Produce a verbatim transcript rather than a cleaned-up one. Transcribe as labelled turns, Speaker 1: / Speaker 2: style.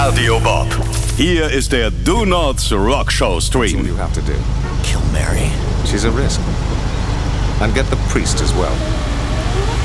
Speaker 1: Radio Bob. Hier ist der Do Not Rock Show Stream.
Speaker 2: That's all you have to do.
Speaker 3: Kill Mary.
Speaker 2: She's a risk. And get the priest as well.